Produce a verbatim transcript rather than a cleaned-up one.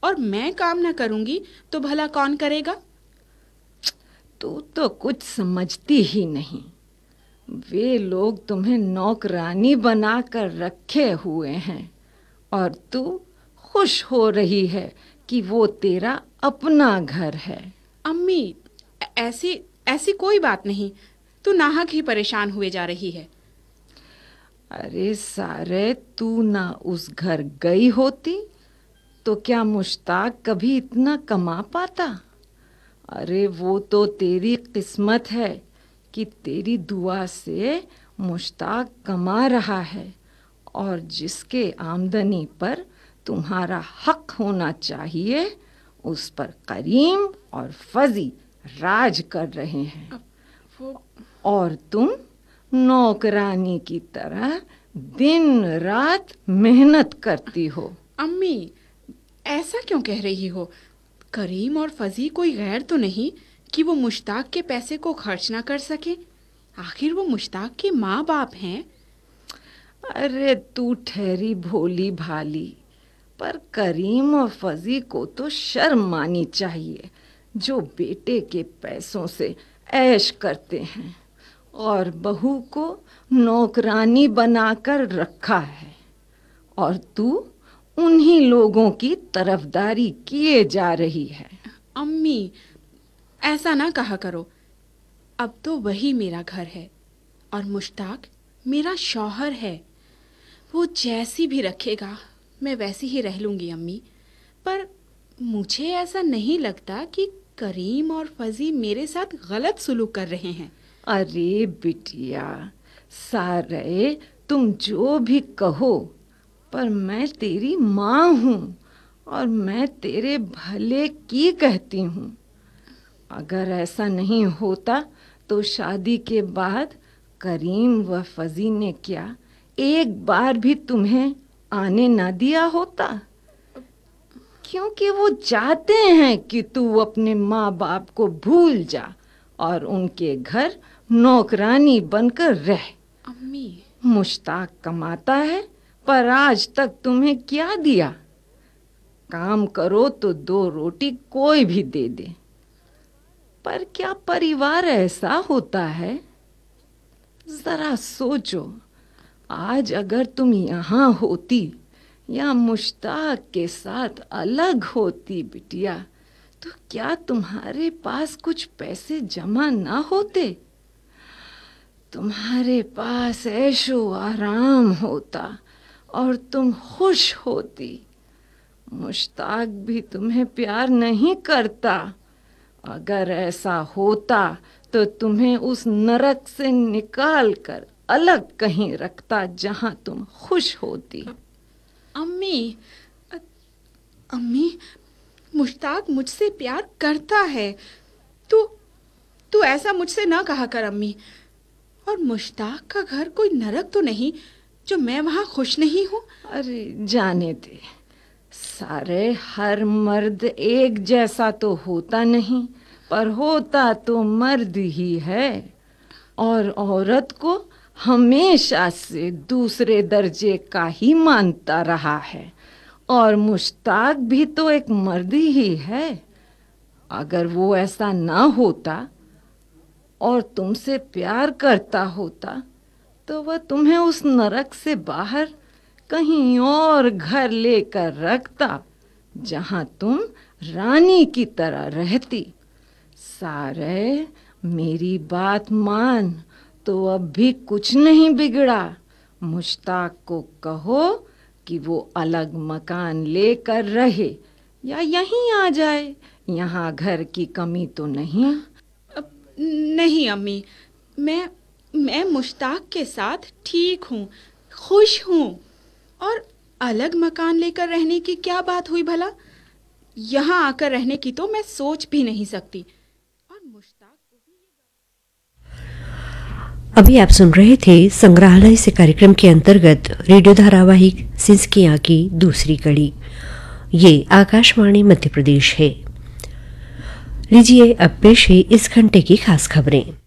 और मैं काम न करूंगी तो भला कौन करेगा? तू तो कुछ समझती ही नहीं। वे लोग तुम्हें नौकरानी बनाकर रखे हुए हैं और तू खुश हो रही है कि वो तेरा अपना घर है। अम्मी, ऐसी ऐसी कोई बात नहीं। तू नाहक ही परेशान हुए जा रही है। अरे सारे, तू ना उस घर गई होती तो क्या मुश्ताक कभी इतना कमा पाता? अरे वो तो तेरी किस्मत है कि तेरी दुआ से मुश्ताक कमा रहा है, और जिसके आमदनी पर तुम्हारा हक होना चाहिए उस पर करीम और फजी राज कर रहे हैं। वो... और तुम नौकरानी की तरह दिन रात मेहनत करती हो। अम्मी, ऐसा क्यों कह रही हो? करीम और फजी कोई गैर तो नहीं कि वो मुश्ताक के पैसे को खर्च ना कर सके। आखिर वो मुश्ताक के माँ बाप हैं। अरे तू ठहरी भोली भाली, पर करीम और फजी को तो शर्म मानी चाहिए जो बेटे के पैसों से ऐश करते हैं और बहू को नौकरानी बनाकर रखा है, और तू उन्हीं लोगों की तरफदारी किए जा रही है। अम्मी, ऐसा ना कहा करो। अब तो वही मेरा घर है और मुश्ताक मेरा शौहर है। वो जैसी भी रखेगा मैं वैसी ही रह लूंगी अम्मी। पर मुझे ऐसा नहीं लगता कि करीम और फजी मेरे साथ गलत सुलूक कर रहे हैं। अरे बिटिया सारे, तुम जो भी कहो, पर मैं तेरी माँ हूँ और मैं तेरे भले की कहती हूँ। अगर ऐसा नहीं होता तो शादी के बाद करीम व फजी ने क्या एक बार भी तुम्हें आने ना दिया होता? क्योंकि वो चाहते हैं कि तू अपने माँ बाप को भूल जा और उनके घर नौकरानी बनकर रह। अम्मी, मुश्ताक कमाता है, पर आज तक तुम्हें क्या दिया? काम करो तो दो रोटी कोई भी दे दे। पर क्या परिवार ऐसा होता है? जरा सोचो, आज अगर तुम यहाँ होती या मुश्ताक के साथ अलग होती बिटिया, तो क्या तुम्हारे पास कुछ पैसे जमा ना होते? तुम्हारे पास ऐशो आराम होता और तुम खुश होती। मुश्ताक भी तुम्हें प्यार नहीं करता। अगर ऐसा होता तो तुम्हें उस नरक से निकाल कर अलग कहीं रखता जहां तुम खुश होती। अम्मी, अम्मी, मुश्ताक मुझसे प्यार करता है। तू तू ऐसा मुझसे ना कहा कर अम्मी। और मुश्ताक का घर कोई नरक तो नहीं जो मैं वहाँ खुश नहीं हूँ। अरे जाने दे सारे, हर मर्द एक जैसा तो होता नहीं, पर होता तो मर्द ही है, और औरत को हमेशा से दूसरे दर्जे का ही मानता रहा है। और मुश्ताक भी तो एक मर्द ही है। अगर वो ऐसा ना होता और तुमसे प्यार करता होता तो वह तुम्हें उस नरक से बाहर कहीं और घर लेकर रखता जहां तुम रानी की तरह रहती। सारे, मेरी बात मान, तो अब भी कुछ नहीं बिगड़ा। मुश्ताक को कहो कि वो अलग मकान लेकर रहे या यहीं आ जाए। यहाँ घर की कमी तो नहीं। नहीं अम्मी, मैं मैं मुश्ताक के साथ ठीक हूँ, खुश हूँ। और अलग मकान लेकर रहने की क्या बात हुई भला? यहाँ आकर रहने की तो मैं सोच भी नहीं सकती। और मुश्ताक को भी ये... अभी आप सुन रहे थे संग्रहालय से कार्यक्रम के अंतर्गत रेडियो धारावाहिक सिंचकियां की दूसरी कड़ी। ये आकाशवाणी मध्य प्रदेश है। लीजिए अब पेश है इस घंटे की खास खबरें।